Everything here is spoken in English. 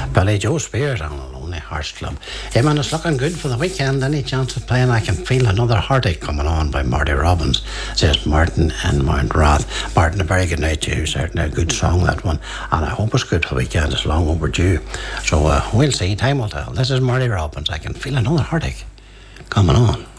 Billy Joe Spears on a Lonely Hearts Club. Hey man, it's looking good for the weekend. Any chance of playing I Can Feel Another Heartache coming on by Marty Robbins, says Martin in Mount Rath. Martin, a very good night to you. Certainly a good song, that one. And I hope it's good for the weekend. It's long overdue. So we'll see. Time will tell. This is Marty Robbins. I Can Feel Another Heartache coming on.